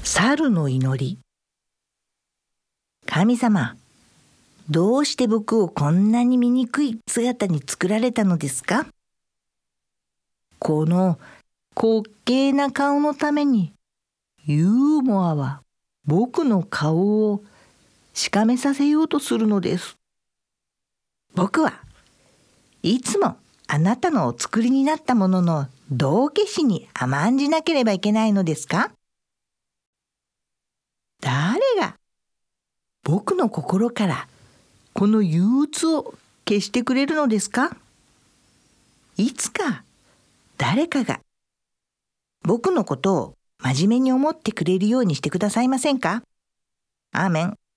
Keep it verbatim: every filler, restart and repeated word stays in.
猿の祈り。神様、どうして僕をこんなに醜い姿に作られたのですか？この滑稽な顔のために、ユーモアは僕の顔をしかめさせようとするのです。僕はいつもあなたのお作りになったものの道化師に甘んじなければいけないのですか？誰が僕の心からこの憂鬱を消してくれるのですか？いつか誰かが僕のことを真面目に思ってくれるようにしてくださいませんか？アーメン。